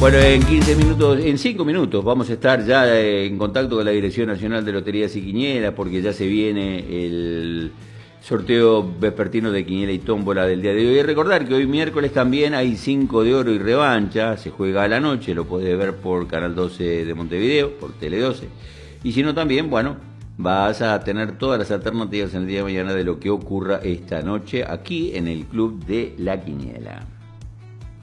Bueno, en 15 minutos, en 5 minutos vamos a estar ya en contacto con la Dirección Nacional de Loterías y Quiniela, porque ya se viene el sorteo vespertino de Quiniela y Tómbola del día de hoy. Y recordar que hoy miércoles también hay 5 de oro y revancha, se juega a la noche, lo podés ver por Canal 12 de Montevideo, por Tele 12. Y si no también, bueno, vas a tener todas las alternativas en el día de mañana de lo que ocurra esta noche aquí en el Club de la Quiniela.